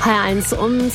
HR1 um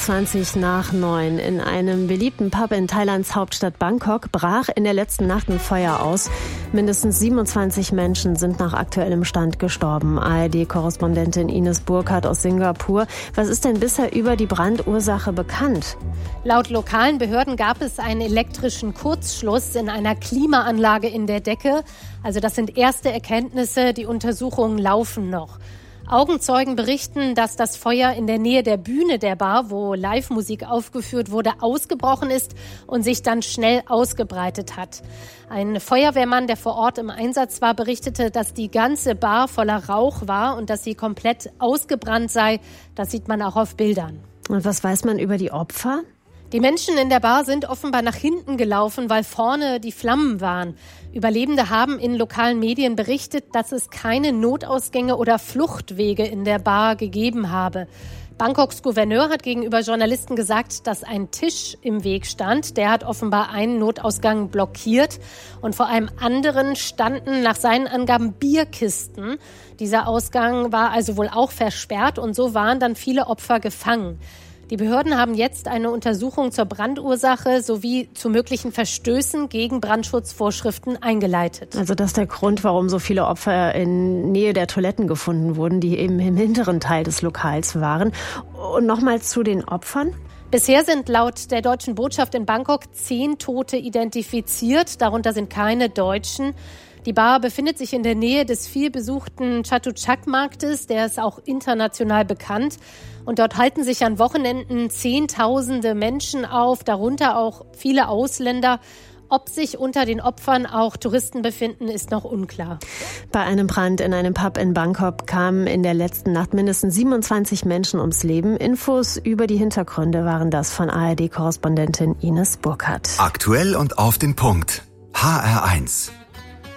20:20. In einem beliebten Pub in Thailands Hauptstadt Bangkok brach in der letzten Nacht ein Feuer aus. Mindestens 27 Menschen sind nach aktuellem Stand gestorben. ARD-Korrespondentin Ines Burkhardt aus Singapur. Was ist denn bisher über die Brandursache bekannt? Laut lokalen Behörden gab es einen elektrischen Kurzschluss in einer Klimaanlage in der Decke. Also das sind erste Erkenntnisse, die Untersuchungen laufen noch. Augenzeugen berichten, dass das Feuer in der Nähe der Bühne der Bar, wo Live-Musik aufgeführt wurde, ausgebrochen ist und sich dann schnell ausgebreitet hat. Ein Feuerwehrmann, der vor Ort im Einsatz war, berichtete, dass die ganze Bar voller Rauch war und dass sie komplett ausgebrannt sei. Das sieht man auch auf Bildern. Und was weiß man über die Opfer? Die Menschen in der Bar sind offenbar nach hinten gelaufen, weil vorne die Flammen waren. Überlebende haben in lokalen Medien berichtet, dass es keine Notausgänge oder Fluchtwege in der Bar gegeben habe. Bangkoks Gouverneur hat gegenüber Journalisten gesagt, dass ein Tisch im Weg stand. Der hat offenbar einen Notausgang blockiert. Und vor einem anderen standen nach seinen Angaben Bierkisten. Dieser Ausgang war also wohl auch versperrt und so waren dann viele Opfer gefangen. Die Behörden haben jetzt eine Untersuchung zur Brandursache sowie zu möglichen Verstößen gegen Brandschutzvorschriften eingeleitet. Also das ist der Grund, warum so viele Opfer in Nähe der Toiletten gefunden wurden, die eben im hinteren Teil des Lokals waren. Und nochmal zu den Opfern. Bisher sind laut der deutschen Botschaft in Bangkok 10 Tote identifiziert. Darunter sind keine Deutschen. Die Bar befindet sich in der Nähe des vielbesuchten Chatuchak-Marktes. Der ist auch international bekannt. Und dort halten sich an Wochenenden Zehntausende Menschen auf, darunter auch viele Ausländer. Ob sich unter den Opfern auch Touristen befinden, ist noch unklar. Bei einem Brand in einem Pub in Bangkok kamen in der letzten Nacht mindestens 27 Menschen ums Leben. Infos über die Hintergründe waren das von ARD-Korrespondentin Ines Burkhardt. Aktuell und auf den Punkt. HR1.